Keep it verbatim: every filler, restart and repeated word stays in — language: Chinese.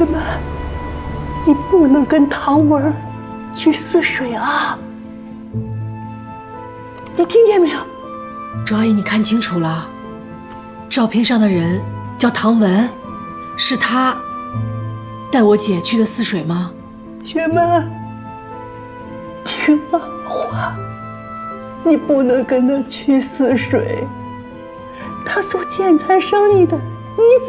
雪曼，你不能跟唐文去泗水啊！你听见没有？ 周阿姨，你看清楚了，照片上的人叫唐文，是他带我姐去的泗水吗？ 雪曼，听妈话，你不能跟他去泗水。他做建材生意的，你